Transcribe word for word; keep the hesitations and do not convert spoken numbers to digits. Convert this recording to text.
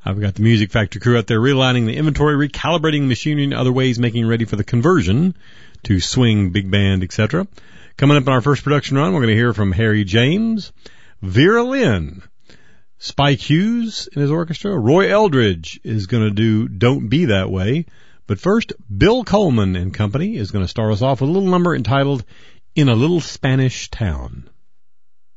I've got the Music Factory crew out there realigning the inventory, recalibrating machinery and other ways, making ready for the conversion to swing, big band, et cetera. Coming up in our first production run, we're going to hear from Harry James, Vera Lynn, Spike Hughes and his orchestra. Roy Eldridge is going to do Don't Be That Way. But first, Bill Coleman and Company is going to start us off with a little number entitled In a Little Spanish Town.